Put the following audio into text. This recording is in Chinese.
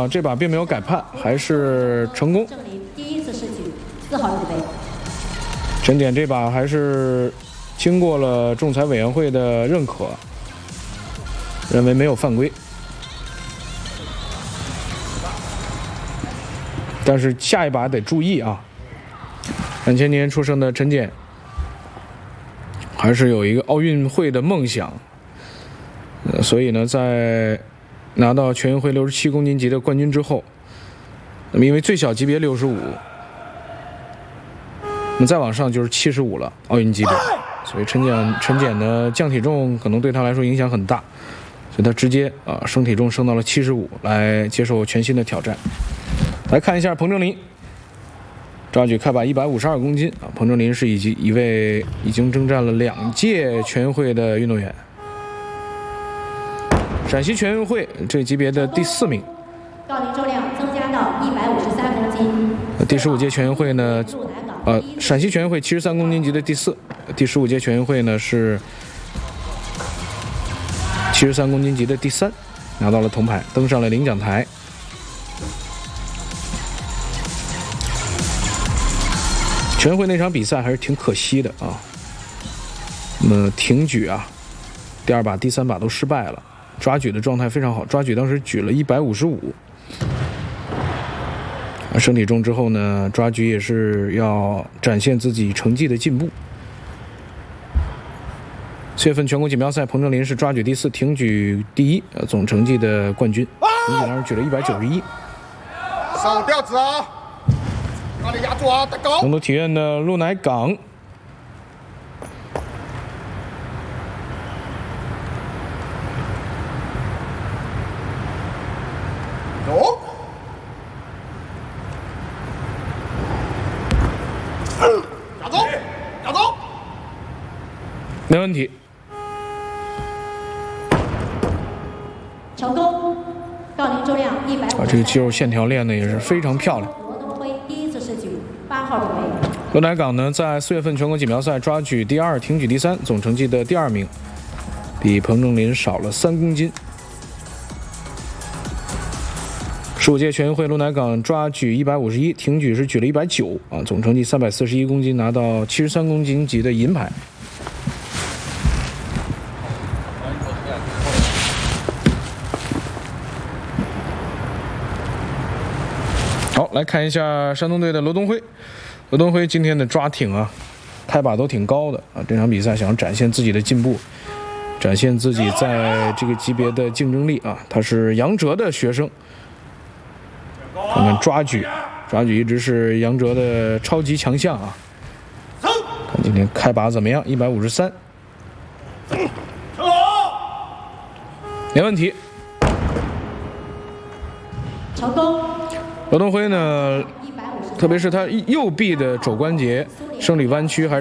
这把并没有改判，还是成功。 郑林第一次试举4号立杯。 陈典这把还是经过了仲裁委员会的认可，认为没有犯规。但是下一把得注意啊！2000年出生的陈典，还是有一个奥运会的梦想，所以呢，在拿到全运会67公斤级的冠军之后，那么因为最小级别65，那么再往上就是75了，奥运级别，所以陈典的降体重可能对他来说影响很大，所以他直接升体重升到了75，来接受全新的挑战。来看一下彭正林，抓举开把152公斤啊！彭正林是一位已经征战了2届全运会的运动员，陕西全运会这级别的第4名， 杠铃重量增加到153公斤。 第15届全运会呢，陕西全运会73公斤级的第4，第15届全运会呢是73公斤级的第3，拿到了铜牌，登上了领奖台。全运会那场比赛还是挺可惜的啊。那么挺举啊，第2把、第3把都失败了，抓举的状态非常好，抓举当时举了155。升体重之后呢，抓举也是要展现自己成绩的进步。4月份全国锦标赛，彭正林是抓举第4，挺举第1，总成绩的冠军。挺举当时举了191。 上吊子啊！把你压住啊，大高！ 成都体院的陆乃港。 走。压走，压走。 没问题。 成功。杠铃重量150。 这个肌肉线条练的也是非常漂亮。 罗东辉第一次试举8号立杯。 陆乃港呢，在4月份全国锦标赛抓举第2，挺举第3，总成绩的第2名，比彭正林少了3公斤。15届全运会，陆乃港抓举151，挺举是举了190啊，总成绩341公斤，拿到73公斤级的银牌。好，来看一下山东队的罗东辉。罗东辉今天的抓挺啊，开把都挺高的啊。这场比赛想展现自己的进步，展现自己在这个级别的竞争力啊。他是杨哲的学生。看看抓举一直是杨哲的超级强项啊。看今天开把怎么样？153，没问题。 成功。 罗东辉呢，特别是他右臂的肘关节生理弯曲还是